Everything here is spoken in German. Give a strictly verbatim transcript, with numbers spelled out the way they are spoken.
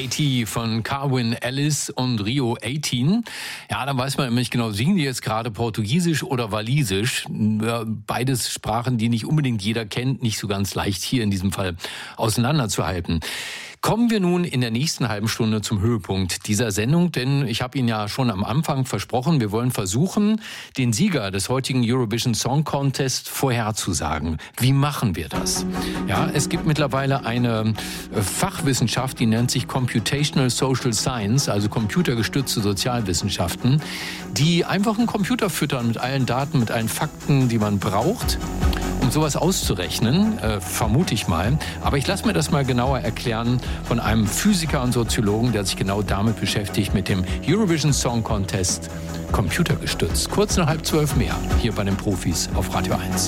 Katie von Carwyn Ellis und Rio achtzehn. Ja, dann weiß man immer nicht genau, singen die jetzt gerade Portugiesisch oder Walisisch. Beides Sprachen, die nicht unbedingt jeder kennt, nicht so ganz leicht hier in diesem Fall auseinanderzuhalten. Kommen wir nun in der nächsten halben Stunde zum Höhepunkt dieser Sendung, denn ich habe Ihnen ja schon am Anfang versprochen, wir wollen versuchen, den Sieger des heutigen Eurovision Song Contest vorherzusagen. Wie machen wir das? Ja, es gibt mittlerweile eine Fachwissenschaft, die nennt sich Computational Social Science, also computergestützte Sozialwissenschaften, die einfach einen Computer füttern mit allen Daten, mit allen Fakten, die man braucht, um sowas auszurechnen, äh, vermute ich mal. Aber ich lasse mir das mal genauer erklären von einem Physiker und Soziologen, der sich genau damit beschäftigt, mit dem Eurovision Song Contest computergestützt. Kurz nach halb zwölf mehr, hier bei den Profis auf Radio eins.